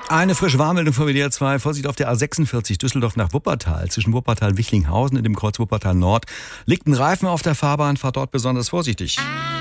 Eine frische Warnmeldung von WDR 2. Vorsicht auf der A46 Düsseldorf nach Wuppertal. Zwischen Wuppertal-Wichlinghausen und dem Kreuz Wuppertal Nord liegt ein Reifen auf der Fahrbahn. Fahrt dort besonders vorsichtig.